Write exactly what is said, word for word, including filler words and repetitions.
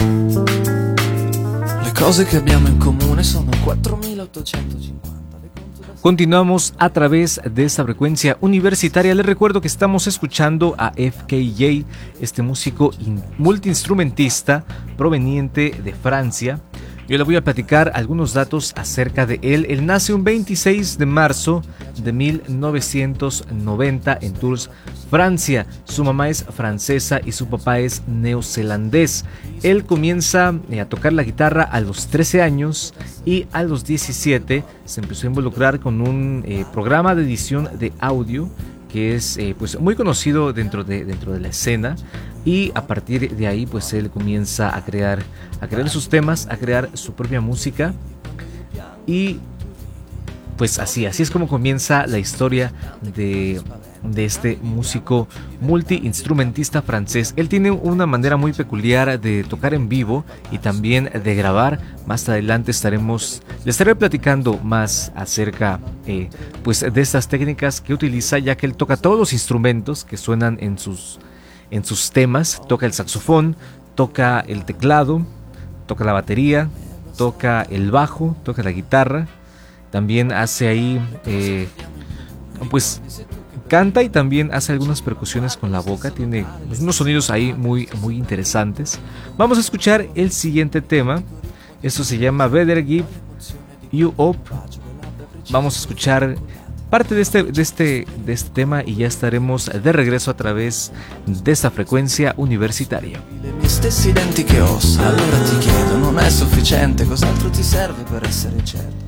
Le cose che abbiamo in comune sono quattromilaottocentocinquanta. Continuamos a través de esta frecuencia universitaria. Les recuerdo que estamos escuchando a F K J, este músico in- multiinstrumentista proveniente de Francia. Yo le voy a platicar algunos datos acerca de él. Él nace un veintiséis de marzo de mil novecientos noventa en Tours, Francia. Su mamá es francesa y su papá es neozelandés. Él comienza a tocar la guitarra a los trece años y a los diecisiete se empezó a involucrar con un eh, programa de edición de audio que es eh, pues muy conocido dentro de, dentro de la escena, y a partir de ahí pues él comienza a crear, a crear sus temas, a crear su propia música, y pues así, así es como comienza la historia de, de este músico multiinstrumentista francés. Él tiene una manera muy peculiar de tocar en vivo y también de grabar. Más adelante estaremos, le estaré platicando más acerca eh, pues de estas técnicas que utiliza, ya que él toca todos los instrumentos que suenan en sus, en sus temas. Toca el saxofón, toca el teclado, toca la batería, toca el bajo, toca la guitarra. También hace ahí, eh, pues canta y también hace algunas percusiones con la boca. Tiene unos sonidos ahí muy, muy interesantes. Vamos a escuchar el siguiente tema. Esto se llama Better Give You Up. Vamos a escuchar parte de este, de este, de este tema y ya estaremos de regreso a través de esta frecuencia universitaria. Le mie stesse identiche ossa. Allora ti chiedo, non è sufficiente? Cos'altro ti serve per essere certo?